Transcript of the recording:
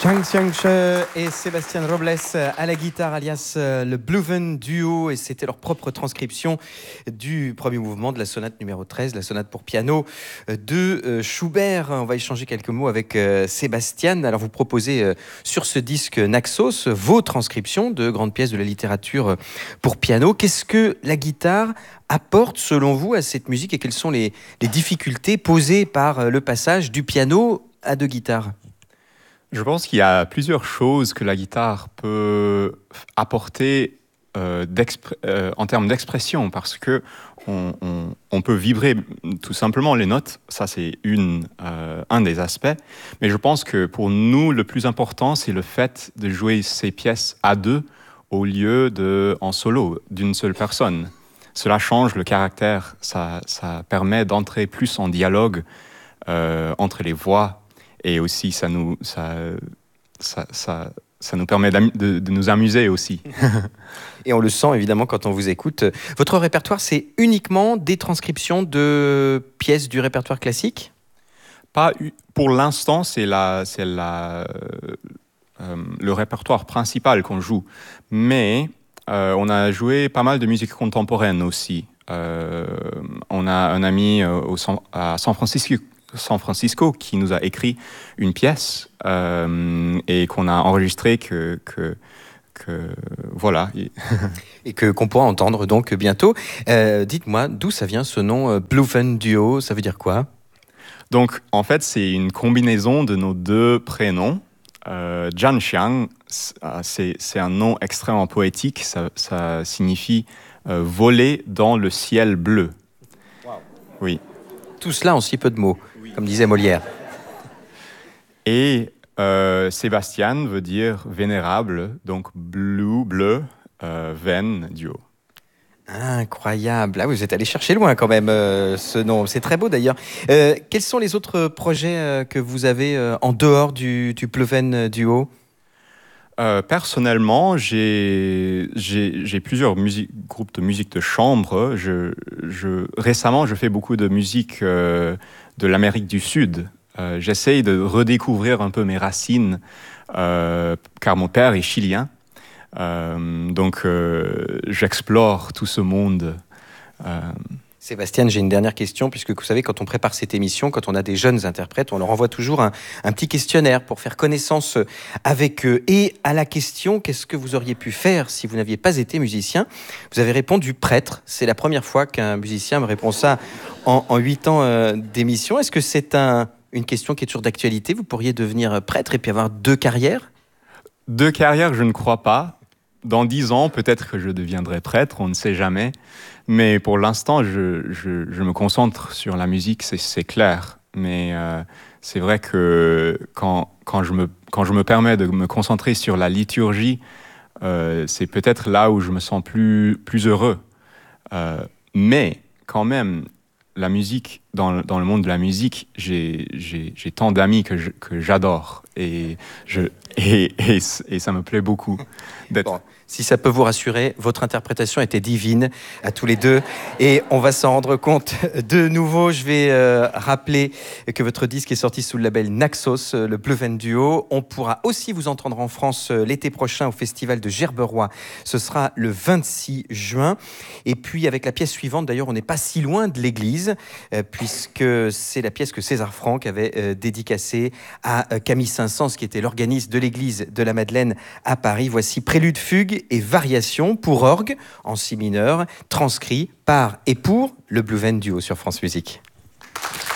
Zhang Xiangche et Sébastien Robles à la guitare, alias le Bluven Duo, et c'était leur propre transcription du premier mouvement de la sonate numéro 13, la sonate pour piano de Schubert. On va échanger quelques mots avec Sébastien. Alors vous proposez sur ce disque Naxos vos transcriptions de grandes pièces de la littérature pour piano. Qu'est-ce que la guitare apporte selon vous à cette musique et quelles sont les difficultés posées par le passage du piano à deux guitares ? Je pense qu'il y a plusieurs choses que la guitare peut apporter en termes d'expression, parce que on peut vibrer tout simplement les notes. Ça, c'est un des aspects. Mais je pense que pour nous, le plus important, c'est le fait de jouer ces pièces à deux au lieu en solo, d'une seule personne. Cela change le caractère. Ça permet d'entrer plus en dialogue entre les voix. Et aussi, ça nous permet de nous amuser aussi. Et on le sent évidemment quand on vous écoute. Votre répertoire, c'est uniquement des transcriptions de pièces du répertoire classique ? Pour l'instant, c'est le répertoire principal qu'on joue. Mais on a joué pas mal de musique contemporaine aussi. On a un ami à San Francisco qui nous a écrit une pièce et qu'on a enregistrée voilà. Et qu'on pourra entendre donc bientôt. Dites-moi, d'où ça vient ce nom Bluven Duo ? Ça veut dire quoi ? Donc, en fait, c'est une combinaison de nos deux prénoms. Zhang Xiang, c'est un nom extrêmement poétique. Ça signifie voler dans le ciel bleu. Wow. Oui. Tout cela en si peu de mots. Comme disait Molière. Et Sébastien veut dire vénérable, donc bleu, Ven, duo. Incroyable. Ah oui, vous êtes allé chercher loin quand même ce nom. C'est très beau d'ailleurs. Quels sont les autres projets que vous avez en dehors du Bluven Duo ? Personnellement, j'ai plusieurs groupes de musique de chambre. Récemment, je fais beaucoup de musique de l'Amérique du Sud. J'essaye de redécouvrir un peu mes racines, car mon père est chilien. Donc, j'explore tout ce monde. Sébastien, j'ai une dernière question, puisque vous savez, quand on prépare cette émission, quand on a des jeunes interprètes, on leur envoie toujours un petit questionnaire pour faire connaissance avec eux. Et à la question, qu'est-ce que vous auriez pu faire si vous n'aviez pas été musicien ? Vous avez répondu prêtre. C'est la première fois qu'un musicien me répond ça en 8 ans d'émission. Est-ce que c'est une question qui est toujours d'actualité ? Vous pourriez devenir prêtre et puis avoir 2 carrières ? 2 carrières, je ne crois pas. Dans 10 ans, peut-être que je deviendrai prêtre, on ne sait jamais. Mais pour l'instant, je me concentre sur la musique, c'est clair. Mais c'est vrai que quand je me permets de me concentrer sur la liturgie, c'est peut-être là où je me sens plus heureux. Mais quand même, la musique, dans le monde de la musique, j'ai tant d'amis que j'adore. Et ça me plaît beaucoup d'être... Bon, si ça peut vous rassurer, votre interprétation était divine à tous les deux et on va s'en rendre compte de nouveau. Je vais rappeler que votre disque est sorti sous le label Naxos, le Bluven Duo. On pourra aussi vous entendre en France l'été prochain au festival de Gerberoy. Ce sera le 26 juin. Et puis avec la pièce suivante, d'ailleurs, on n'est pas si loin de l'église puisque c'est la pièce que César Franck avait dédicacée à Camille Saint-Saëns, qui était l'organiste de l'église de la Madeleine à Paris. Voici Prélude, fugue et variations pour orgue en si mineur, transcrit par et pour le Bluven Duo sur France Musique.